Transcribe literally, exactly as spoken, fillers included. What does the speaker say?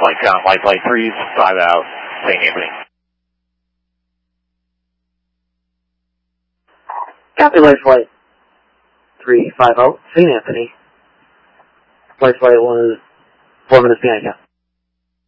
flight count, light flight three five out, Saint Anthony. Copy, light flight three five out, Saint Anthony. Light flight one is four minutes behind count.